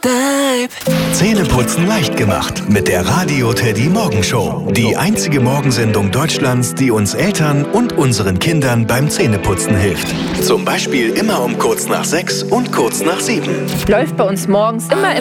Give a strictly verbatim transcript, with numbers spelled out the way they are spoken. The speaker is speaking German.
Babe. Zähneputzen leicht gemacht mit der Radio Teddy Morgenshow. Die einzige Morgensendung Deutschlands, die uns Eltern und unseren Kindern beim Zähneputzen hilft. Zum Beispiel immer um kurz nach sechs und kurz nach sieben. Läuft bei uns morgens immer im